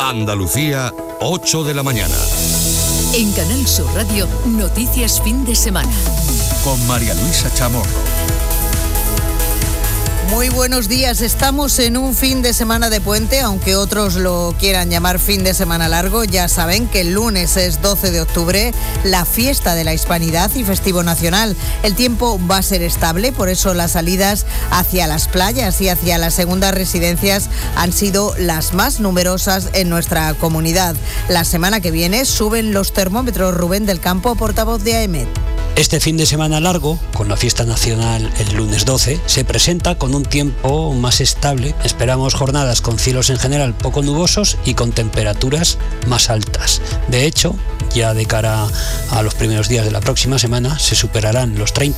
Andalucía, 8 de la mañana. En Canal Sur Radio, Noticias Fin de Semana. Con María Luisa Chamorro. Muy buenos días, estamos en un fin de semana de puente, aunque otros lo quieran llamar fin de semana largo. Ya saben que el lunes es 12 de octubre, la fiesta de la Hispanidad y festivo nacional. El tiempo va a ser estable, por eso las salidas hacia las playas y hacia las segundas residencias han sido las más numerosas en nuestra comunidad. La semana que viene suben los termómetros. Rubén del Campo, portavoz de AEMET. Este fin de semana largo, con la fiesta nacional el lunes 12, se presenta con un tiempo más estable. Esperamos jornadas con cielos en general poco nubosos y con temperaturas más altas. De hecho, ya de cara a los primeros días de la próxima semana se superarán los 30